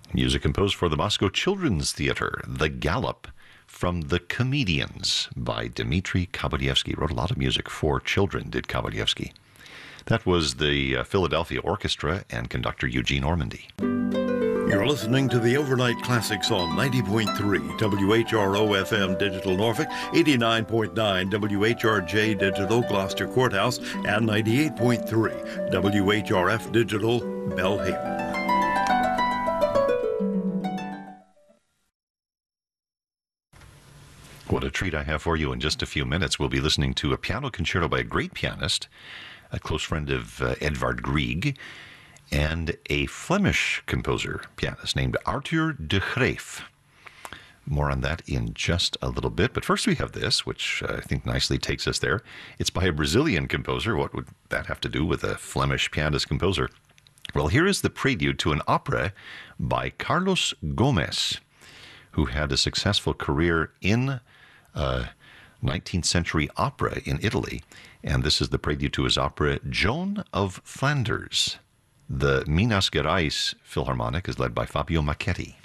Music composed for the Moscow Children's Theater, The Gallop, from The Comedians by Dmitri Kabalyevsky. Wrote a lot of music for children, did Kabalyevsky. That was the Philadelphia Orchestra and conductor Eugene Ormandy. You're listening to the Overnight Classics on 90.3 WHRO FM Digital Norfolk, 89.9 WHRJ Digital Gloucester Courthouse, and 98.3 WHRF Digital Belhaven. What a treat I have for you. In just a few minutes, we'll be listening to a piano concerto by a great pianist, a close friend of Edvard Grieg, and a Flemish composer, pianist named Arthur de Greef. More on that in just a little bit. But first we have this, which I think nicely takes us there. It's by a Brazilian composer. What would that have to do with a Flemish pianist composer? Well, here is the prelude to an opera by Carlos Gomes, who had a successful career in 19th century opera in Italy. And this is the prelude to his opera, Joan of Flanders. The Minas Gerais Philharmonic is led by Fabio Macchetti.